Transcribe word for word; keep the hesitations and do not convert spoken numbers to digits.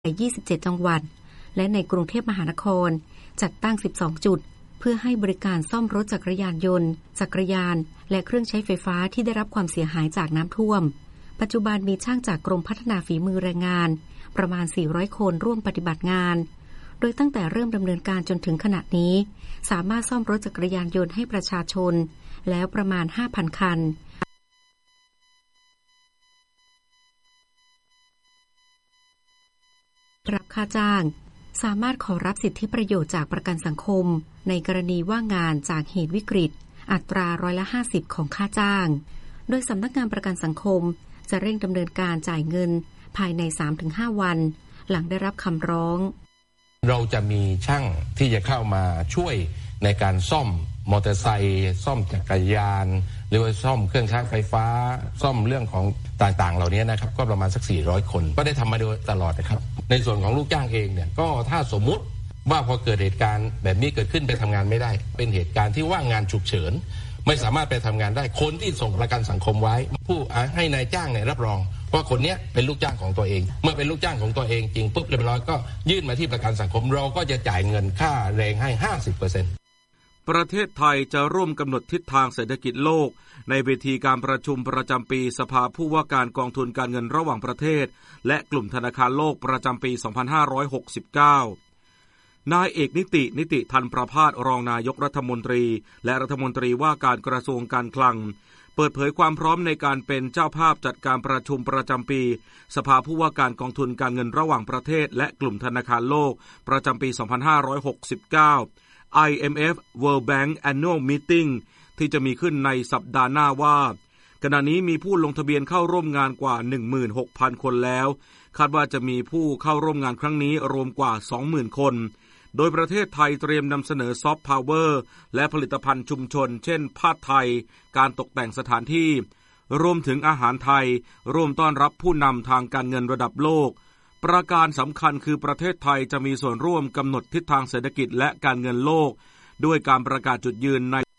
ในยี่สิบเจ็ดจังหวัดและในกรุงเทพมหานครจัดตั้งสิบสองจุดเพื่อให้บริการซ่อมรถจักรยานยนต์จักรยานและเครื่องใช้ไฟฟ้าที่ได้รับความเสียหายจากน้ำท่วมปัจจุบันมีช่างจากกรมพัฒนาฝีมือแรงงานประมาณสี่ร้อยคนร่วมปฏิบัติงานโดยตั้งแต่เริ่มดำเนินการจนถึงขณะนี้สามารถซ่อมรถจักรยานยนต์ให้ประชาชนแล้วประมาณ ห้าพัน คันรับค่าจ้างสามารถขอรับสิทธิประโยชน์จากประกันสังคมในกรณีว่างงานจากเหตุวิกฤตอัตราร้อยละห้าสิบของค่าจ้างโดยสำนักงานประกันสังคมจะเร่งดำเนินการจ่ายเงินภายใน สามถึงห้า วันหลังได้รับคำร้องเราจะมีช่างที่จะเข้ามาช่วยในการซ่อมมอเตอร์ไซค์ซ่อมจักรยานหรือว่าซ่อมเครื่องใช้ไฟฟ้าซ่อมเรื่องของต่างๆเหล่านี้นะครับก็ประมาณสักสี่ร้อยคนก็ได้ทำมาโดยตลอดนะครับในส่วนของลูกจ้างเองเนี่ยก็ถ้าสมมุติว่าพอเกิดเหตุการณ์แบบนี้เกิดขึ้นไปทำงานไม่ได้เป็นเหตุการณ์ที่ว่างงานฉุกเฉินไม่สามารถไปทำงานได้คนที่ส่งประกันสังคมไว้ผู้ให้นายจ้างเนี่ยรับรองว่าคนนี้เป็นลูกจ้างของตัวเองเมื่อเป็นลูกจ้างของตัวเองจริงปุ๊บเรียบร้อยก็ยื่นมาที่ประกันสังคมเราก็จะจ่ายเงินค่าแรงให้ ห้าสิบเปอร์เซ็นต์ประเทศไทยจะร่วมกำหนดทิศทางเศรษฐกิจโลกในเวทีการประชุมประจำปีสภาผู้ว่าการกองทุนการเงินระหว่างประเทศและกลุ่มธนาคารโลกประจำปีสองพันห้าร้อยหกสิบเก้านายเอกนิตินิติธันประภาสรองนายกรัฐมนตรีและรัฐมนตรีว่าการกระทรวงการคลังเปิดเผยความพร้อมในการเป็นเจ้าภาพจัดการประชุมประจำปีสภาผู้ว่าการกองทุนการเงินระหว่างประเทศและกลุ่มธนาคารโลกประจำปีสองพันห้าร้อยหกสิบเก้า ไอ เอ็ม เอฟ World Bank Annual Meeting ที่จะมีขึ้นในสัปดาห์หน้าว่าขณะนี้มีผู้ลงทะเบียนเข้าร่วมงานกว่า หนึ่งหมื่นหกพัน คนแล้วคาดว่าจะมีผู้เข้าร่วมงานครั้งนี้รวมกว่า สองหมื่น คนโดยประเทศไทยเตรียมนำเสนอซอฟต์พาวเวอร์และผลิตภัณฑ์ชุมชนเช่นผ้าไทยการตกแต่งสถานที่รวมถึงอาหารไทยร่วมต้อนรับผู้นำทางการเงินระดับโลกประการสำคัญคือประเทศไทยจะมีส่วนร่วมกำหนดทิศทางเศรษฐกิจและการเงินโลกด้วยการประกาศจุดยืนใน